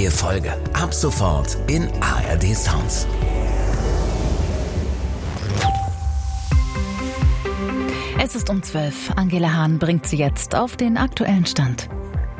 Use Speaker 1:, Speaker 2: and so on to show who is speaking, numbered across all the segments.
Speaker 1: neue Folge ab sofort in ARD Sounds.
Speaker 2: Es ist um 12. Angela Hahn bringt Sie jetzt auf den aktuellen Stand.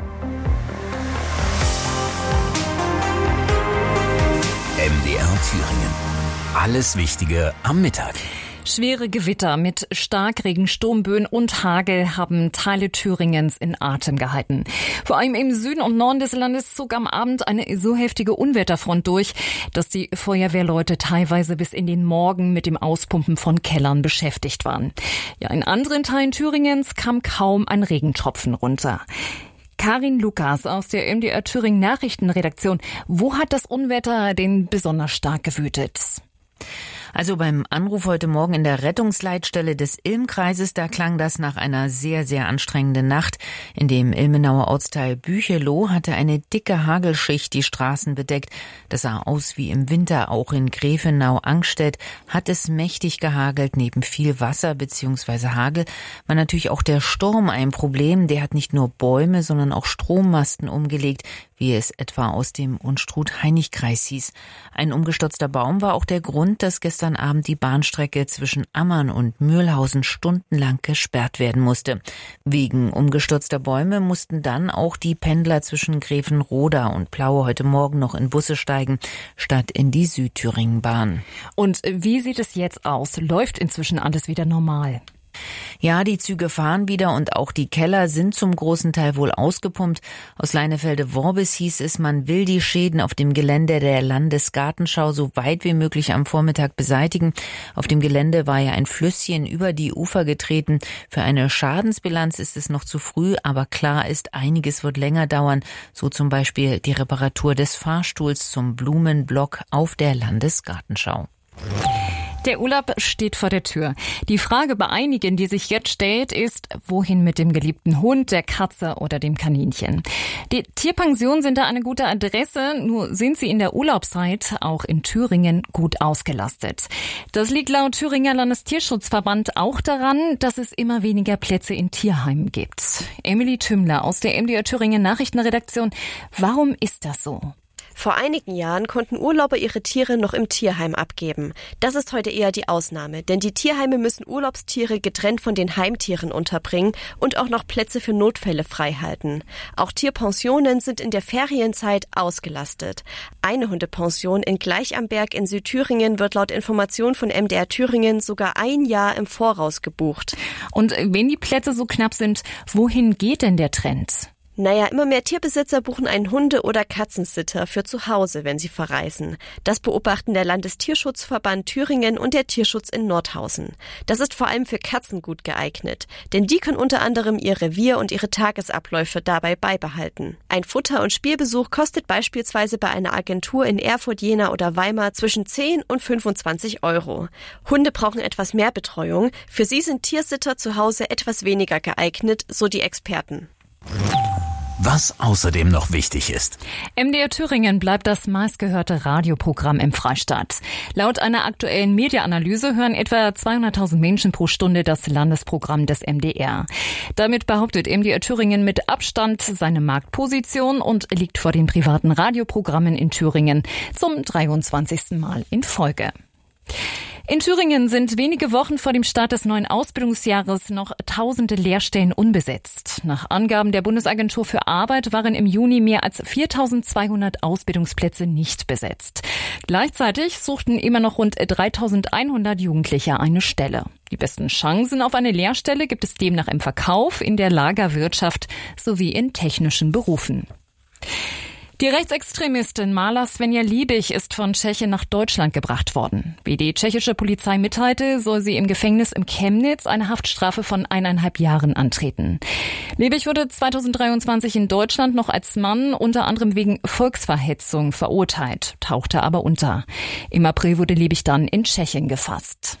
Speaker 1: MDR Thüringen. Alles Wichtige am Mittag.
Speaker 3: Schwere Gewitter mit Starkregen, Sturmböen und Hagel haben Teile Thüringens in Atem gehalten. Vor allem im Süden und Norden des Landes zog am Abend eine so heftige Unwetterfront durch, dass die Feuerwehrleute teilweise bis in den Morgen mit dem Auspumpen von Kellern beschäftigt waren. Ja, in anderen Teilen Thüringens kam kaum ein Regentropfen runter. Karin Lukas aus der MDR Thüringen Nachrichtenredaktion. Wo hat das Unwetter denn besonders stark gewütet?
Speaker 4: Also beim Anruf heute Morgen in der Rettungsleitstelle des Ilm-Kreises, da klang das nach einer sehr, sehr anstrengenden Nacht. In dem Ilmenauer Ortsteil Bücheloh hatte eine dicke Hagelschicht die Straßen bedeckt. Das sah aus wie im Winter. Auch in Grefenau-Angstedt hat es mächtig gehagelt. Neben viel Wasser bzw. Hagel war natürlich auch der Sturm ein Problem. Der hat nicht nur Bäume, sondern auch Strommasten umgelegt, wie es etwa aus dem Unstrut-Heinig-Kreis hieß. Ein umgestürzter Baum war auch der Grund, dass gestern Abend die Bahnstrecke zwischen Ammann und Mühlhausen stundenlang gesperrt werden musste. Wegen umgestürzter Bäume mussten dann auch die Pendler zwischen Grevenroda und Plaue heute Morgen noch in Busse steigen, statt in die Südthüringen-Bahn.
Speaker 3: Und wie sieht es jetzt aus? Läuft inzwischen alles wieder normal?
Speaker 4: Ja, die Züge fahren wieder und auch die Keller sind zum großen Teil wohl ausgepumpt. Aus Leinefelde-Worbis hieß es, man will die Schäden auf dem Gelände der Landesgartenschau so weit wie möglich am Vormittag beseitigen. Auf dem Gelände war ja ein Flüsschen über die Ufer getreten. Für eine Schadensbilanz ist es noch zu früh, aber klar ist, einiges wird länger dauern. So zum Beispiel die Reparatur des Fahrstuhls zum Blumenblock auf der Landesgartenschau.
Speaker 3: Der Urlaub steht vor der Tür. Die Frage bei einigen, die sich jetzt stellt, ist, wohin mit dem geliebten Hund, der Katze oder dem Kaninchen? Die Tierpensionen sind da eine gute Adresse, nur sind sie in der Urlaubszeit auch in Thüringen gut ausgelastet. Das liegt laut Thüringer Landestierschutzverband auch daran, dass es immer weniger Plätze in Tierheimen gibt. Emily Tümmler aus der MDR Thüringen Nachrichtenredaktion. Warum ist das so?
Speaker 5: Vor einigen Jahren konnten Urlauber ihre Tiere noch im Tierheim abgeben. Das ist heute eher die Ausnahme, denn die Tierheime müssen Urlaubstiere getrennt von den Heimtieren unterbringen und auch noch Plätze für Notfälle freihalten. Auch Tierpensionen sind in der Ferienzeit ausgelastet. Eine Hundepension in Gleich am Berg in Südthüringen wird laut Information von MDR Thüringen sogar ein Jahr im Voraus gebucht.
Speaker 3: Und wenn die Plätze so knapp sind, wohin geht denn der Trend?
Speaker 5: Immer mehr Tierbesitzer buchen einen Hunde- oder Katzensitter für zu Hause, wenn sie verreisen. Das beobachten der Landestierschutzverband Thüringen und der Tierschutz in Nordhausen. Das ist vor allem für Katzen gut geeignet, denn die können unter anderem ihr Revier und ihre Tagesabläufe dabei beibehalten. Ein Futter- und Spielbesuch kostet beispielsweise bei einer Agentur in Erfurt, Jena oder Weimar zwischen 10 und 25 €. Hunde brauchen etwas mehr Betreuung. Für sie sind Tiersitter zu Hause etwas weniger geeignet, so die Experten.
Speaker 1: Was außerdem noch wichtig ist.
Speaker 3: MDR Thüringen bleibt das meistgehörte Radioprogramm im Freistaat. Laut einer aktuellen Mediaanalyse hören etwa 200.000 Menschen pro Stunde das Landesprogramm des MDR. Damit behauptet MDR Thüringen mit Abstand seine Marktposition und liegt vor den privaten Radioprogrammen in Thüringen zum 23. Mal in Folge. In Thüringen sind wenige Wochen vor dem Start des neuen Ausbildungsjahres noch tausende Lehrstellen unbesetzt. Nach Angaben der Bundesagentur für Arbeit waren im Juni mehr als 4.200 Ausbildungsplätze nicht besetzt. Gleichzeitig suchten immer noch rund 3.100 Jugendliche eine Stelle. Die besten Chancen auf eine Lehrstelle gibt es demnach im Verkauf, in der Lagerwirtschaft sowie in technischen Berufen. Die Rechtsextremistin Mala Svenja Liebig ist von Tschechien nach Deutschland gebracht worden. Wie die tschechische Polizei mitteilte, soll sie im Gefängnis in Chemnitz eine Haftstrafe von 1,5 Jahren antreten. Liebig wurde 2023 in Deutschland noch als Mann unter anderem wegen Volksverhetzung verurteilt, tauchte aber unter. Im April wurde Liebig dann in Tschechien gefasst.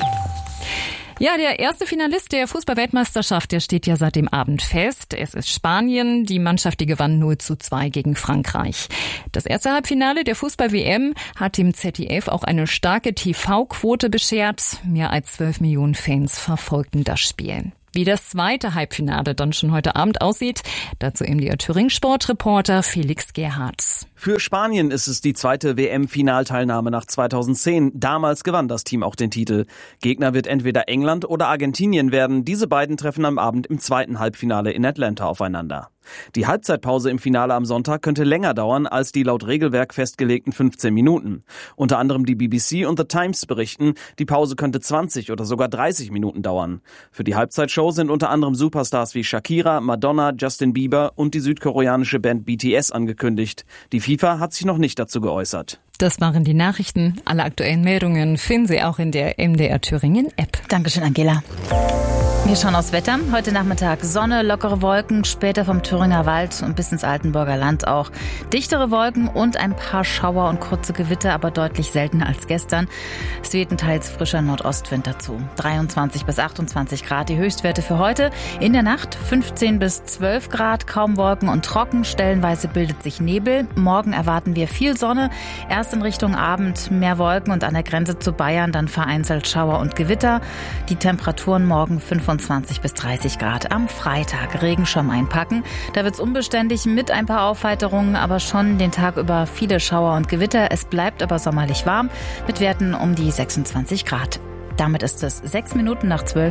Speaker 3: Ja, der erste Finalist der Fußball-Weltmeisterschaft, der steht ja seit dem Abend fest. Es ist Spanien. Die Mannschaft, die gewann 0:2 gegen Frankreich. Das erste Halbfinale der Fußball-WM hat dem ZDF auch eine starke TV-Quote beschert. Mehr als 12 Millionen Fans verfolgten das Spiel. Wie das zweite Halbfinale dann schon heute Abend aussieht, dazu MDR Thüringen Sportreporter Felix Gerhardt.
Speaker 6: Für Spanien ist es die zweite WM-Finalteilnahme nach 2010. Damals gewann das Team auch den Titel. Gegner wird entweder England oder Argentinien werden. Diese beiden treffen am Abend im zweiten Halbfinale in Atlanta aufeinander. Die Halbzeitpause im Finale am Sonntag könnte länger dauern als die laut Regelwerk festgelegten 15 Minuten. Unter anderem die BBC und The Times berichten, die Pause könnte 20 oder sogar 30 Minuten dauern. Für die Halbzeitshow sind unter anderem Superstars wie Shakira, Madonna, Justin Bieber und die südkoreanische Band BTS angekündigt. Die FIFA hat sich noch nicht dazu geäußert.
Speaker 3: Das waren die Nachrichten. Alle aktuellen Meldungen finden Sie auch in der MDR Thüringen App.
Speaker 2: Dankeschön, Angela. Wir schauen aufs Wetter. Heute Nachmittag Sonne, lockere Wolken, später vom Thüringer Wald und bis ins Altenburger Land auch dichtere Wolken und ein paar Schauer und kurze Gewitter, aber deutlich seltener als gestern. Es weht ein teils frischer Nordostwind dazu. 23 bis 28 Grad die Höchstwerte für heute. In der Nacht 15 bis 12 Grad, kaum Wolken und trocken. Stellenweise bildet sich Nebel. Morgen erwarten wir viel Sonne. Erst in Richtung Abend mehr Wolken und an der Grenze zu Bayern dann vereinzelt Schauer und Gewitter. Die Temperaturen morgen 25 bis 30 Grad. Am Freitag Regenschirm einpacken. Da wird's unbeständig mit ein paar Aufheiterungen, aber schon den Tag über viele Schauer und Gewitter. Es bleibt aber sommerlich warm mit Werten um die 26 Grad. Damit ist es 6 Minuten nach 12.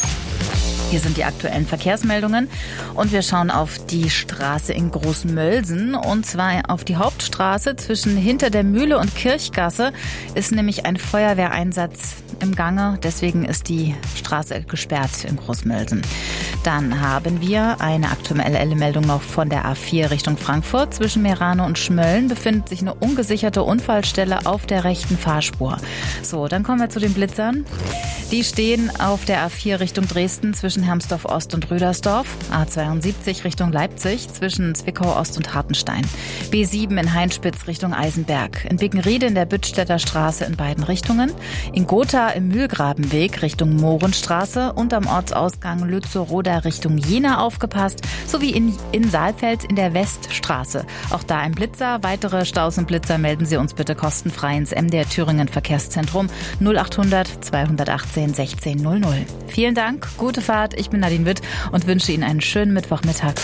Speaker 2: Hier sind die aktuellen Verkehrsmeldungen und wir schauen auf die Straße in Großmölsen und zwar auf die Hauptstraße zwischen Hinter der Mühle und Kirchgasse ist nämlich ein Feuerwehreinsatz im Gange, deswegen ist die Straße gesperrt in Großmölsen. Dann haben wir eine aktuelle Meldung noch von der A4 Richtung Frankfurt. Zwischen Meerane und Schmölln befindet sich eine ungesicherte Unfallstelle auf der rechten Fahrspur. So, dann kommen wir zu den Blitzern. Die stehen auf der A4 Richtung Dresden zwischen Hermsdorf Ost und Rüdersdorf, A72 Richtung Leipzig zwischen Zwickau Ost und Hartenstein, B7 in Heinspitz Richtung Eisenberg, in Bickenriede in der Büttstädter Straße in beiden Richtungen, in Gotha im Mühlgrabenweg Richtung Mohrenstraße und am Ortsausgang Lützow-Roda Richtung Jena aufgepasst, sowie in Saalfeld in der Weststraße. Auch da ein Blitzer. Weitere Staus und Blitzer melden Sie uns bitte kostenfrei ins MDR Thüringen Verkehrszentrum 0800 218 1600. Vielen Dank, gute Fahrt. Ich bin Nadine Witt und wünsche Ihnen einen schönen Mittwochmittag.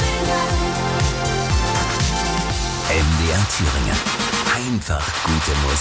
Speaker 1: MDR Thüringen. Einfach gute Musik.